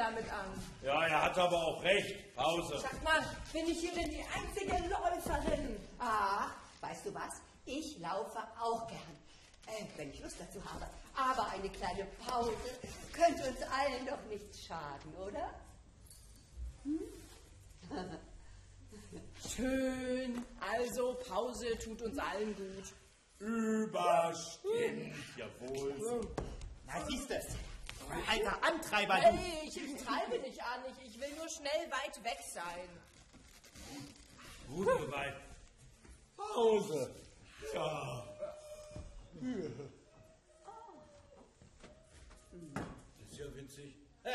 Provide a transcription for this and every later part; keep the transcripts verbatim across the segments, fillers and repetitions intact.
damit an. Ja, er hat aber auch recht. Pause. Sag mal, bin ich hier denn die einzige Läuferin? Ach, weißt du was? Ich laufe auch gern, äh, wenn ich Lust dazu habe. Aber eine kleine Pause könnte uns allen doch nicht schaden, oder? Hm? Schön. Also, Pause tut uns allen gut. Überstimmt, jawohl. Na, siehst du, alter Antreiber, du. Hey, ich, ich treibe nicht an. Ich, ich will nur schnell weit weg sein. Gut soweit. Pause. Ja. Das ist ja witzig.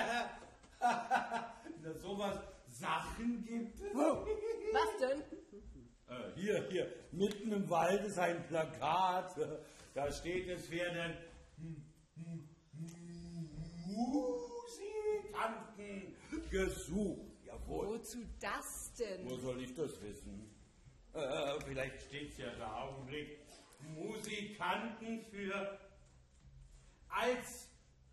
Na, sowas Sachen gibt es. Was denn? Äh, hier, hier, mitten im Wald ist ein Plakat. Da steht, es werden Musikanten gesucht. Jawohl. Wozu das denn? Wo soll ich das wissen? Äh, vielleicht steht es ja da, Augenblick. Musikanten für als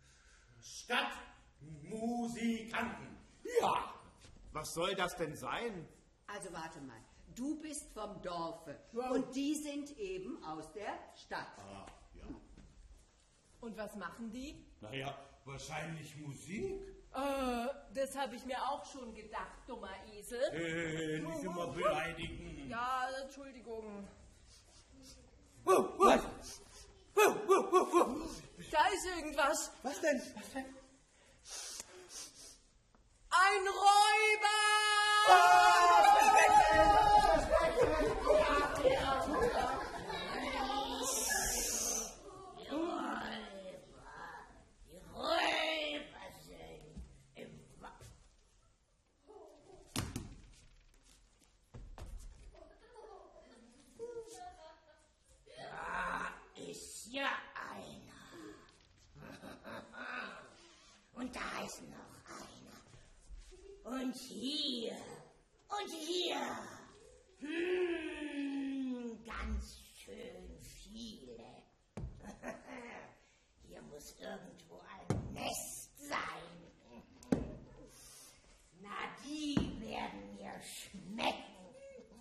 Stadtmusikanten. Ja. Was soll das denn sein? Also warte mal, du bist vom Dorfe Wow. und die sind eben aus der Stadt. Ah, ja. Und was machen die? Naja, wahrscheinlich Musik. Äh, das habe ich mir auch schon gedacht, dummer Esel. Äh, nicht immer beleidigen. Ja, Entschuldigung. Was? Da ist irgendwas. Was denn? Was denn? Ein Räuber! Die Räuber sind im Wald. Da ist ja einer. Und da ist noch einer. Und hier. Und hier. Hm, ganz schön viele. Hier muss irgendwo ein Nest sein. Na, die werden mir schmecken.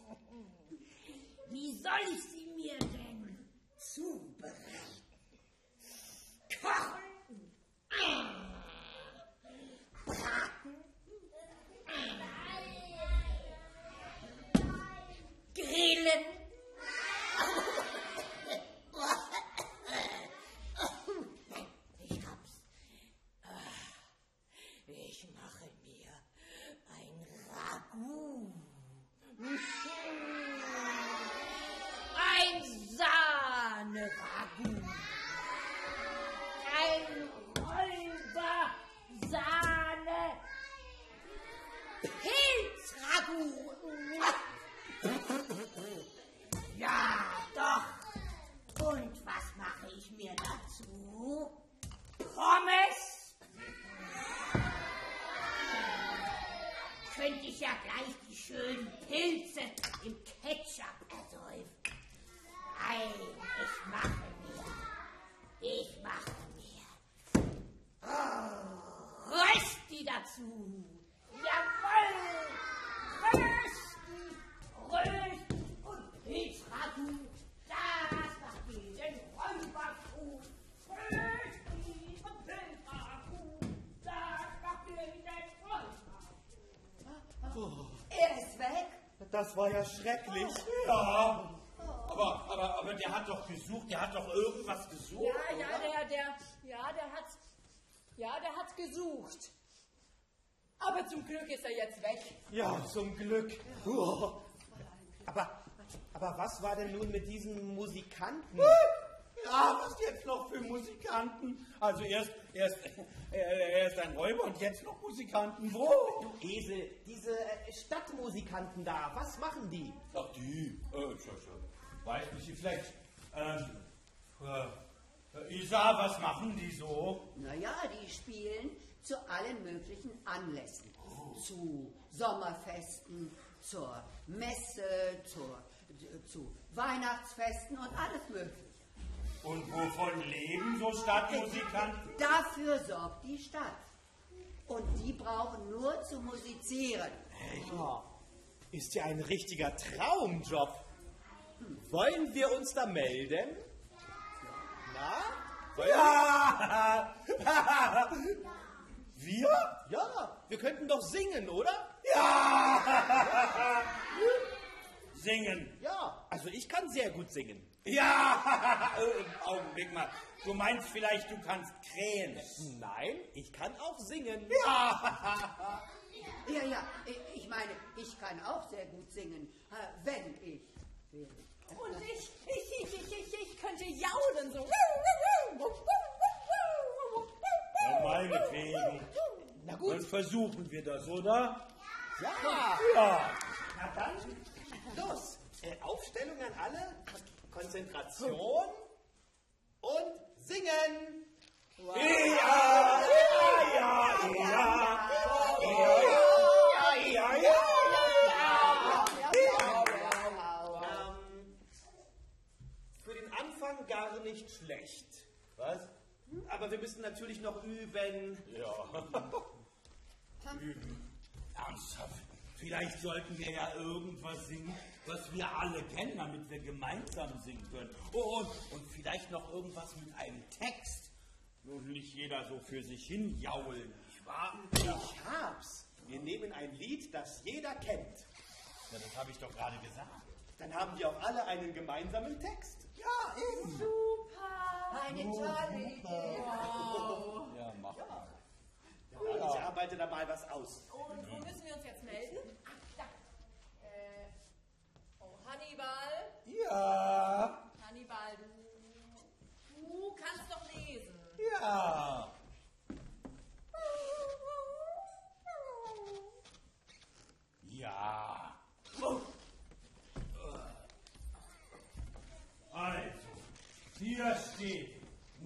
Wie soll ich sie mir denn zubereiten? Kochen. Braten. Grillen. Nein, ich hab's. Ich mache mir ein Ragout. Ein Sahne-Ragout. Ein Räuber-Sahne. Pilzragout. Ja, doch. Und was mache ich mir dazu? Pommes? Könnte ich ja gleich die schönen Pilze im Ketchup ersäufen. Nein, ich mache mir, ich mache mir oh, Rösti dazu. Jawohl, Rösti, Rösti und Pilzragout. Das macht jeden Räuber gut. Rösti und Pilzragout. Das macht jeden Räuber. Er ist weg. Das war ja schrecklich. Ja. Aber, aber, aber der hat doch gesucht, der hat doch irgendwas gesucht. Ja, ja, der, der, ja, der hat, ja, der hat gesucht. Aber zum Glück ist er jetzt weg. Ja, zum Glück. Oh. Aber, aber was war denn nun mit diesen Musikanten? Ja, was jetzt noch für Musikanten? Also erst, erst, er ist ein Räuber und jetzt noch Musikanten. Wo? Esel, diese äh, Stadtmusikanten da, was machen die? Ach, die, äh, tja, tja, weiß nicht, vielleicht, ähm, äh, Isa, was machen die so? Naja, die spielen zu allen möglichen Anlässen. Zu Sommerfesten, zur Messe, zur, zu Weihnachtsfesten und alles Mögliche. Und wovon leben so Stadtmusikanten? Dafür sorgt die Stadt. Und die brauchen nur zu musizieren. Ja, ist ja ein richtiger Traumjob. Wollen wir uns da melden? Na? Ja! Wir? Ja, wir könnten doch singen, oder? Ja! Singen. Ja, also ich kann sehr gut singen. Ja! Augenblick mal. Du meinst vielleicht, du kannst krähen. Nein, ich kann auch singen. Ja! Ja, ja, ich meine, ich kann auch sehr gut singen, wenn ich will. Und ich, ich, ich, ich, ich, ich könnte jaulen so. Ja, meinetwegen. Na gut. Dann versuchen wir das, oder? Ja. Ja. Na dann, los. Äh, Aufstellung an alle. Konzentration. Und singen. Ja, ja, ja, ja, ja, ja, Ähm, für den Anfang gar nicht schlecht. Was? Aber wir müssen natürlich noch üben. Ja. Üben. Ernsthaft. Vielleicht sollten wir ja irgendwas singen, was wir alle kennen, damit wir gemeinsam singen können. Oh, und, und vielleicht noch irgendwas mit einem Text. Nun nicht jeder so für sich hin jaulen, nicht wahr? Ich hab's. Wir nehmen ein Lied, das jeder kennt. Ja, das habe ich doch gerade gesagt. Dann haben wir auch alle einen gemeinsamen Text. Ja, eben. Super. Eine tolle Idee. Ja, mach mal. Ja, ich arbeite da mal was aus. Und wo müssen wir uns jetzt melden? Ach, da. Äh, oh, Hannibal. Ja, Hannibal, du, du kannst doch lesen. ja. Ja. Also, hier steht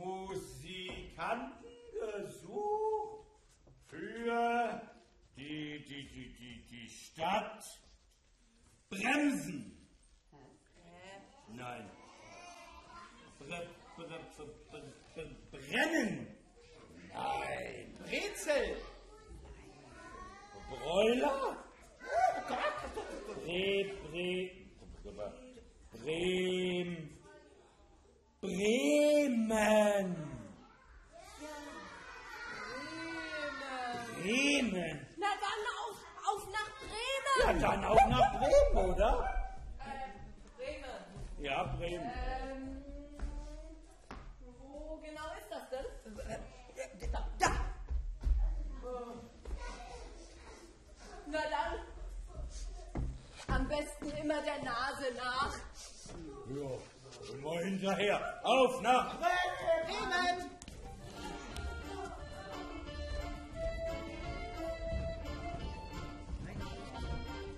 Musikantengesuch für die, die, die, die, die Stadt Bremsen. Nein. Bre, bre, bre, bre, bre, Brennen. Nein. Rätsel. Broiler? Bre, Bre, Bremen. Bremen. Bremen. Na dann auf, auf nach Ja, Bremen. dann auch nach Bremen, oder? Äh, Bremen. Ja, Bremen. Ähm, wo genau ist das denn? Da. Na dann, am besten immer der Nase nach. Ja, immer hinterher. Auf nach Bremen.